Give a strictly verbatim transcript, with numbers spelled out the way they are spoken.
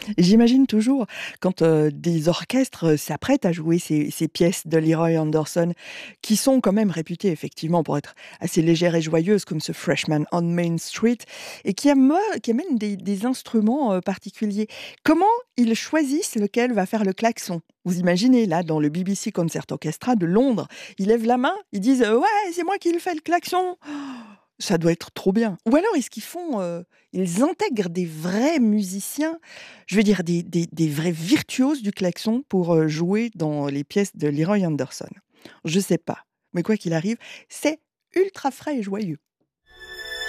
Et j'imagine toujours quand, heu, des orchestres s'apprêtent à jouer ces ces pièces de Leroy Anderson, qui sont quand même réputées effectivement pour être assez légères et joyeuses comme ce Freshman on Main Street et qui amo qui amènent des des instruments, heu, particuliers. Comment ils choisissent lequel va faire le klaxon? Vous imaginez là dans le B B C Concert Orchestra de Londres, ils lèvent la main, ils disent: «Heu, ouais, c'est moi qui le fais le klaxon!» Ça doit être trop bien. Ou alors est-ce qu'ils font, heu, ils intègrent des vrais musiciens, je veux dire des des des vrais virtuoses du klaxon pour, heu, jouer dans les pièces de Leroy Anderson? Je sais pas, mais quoi qu'il arrive, c'est ultra frais et joyeux.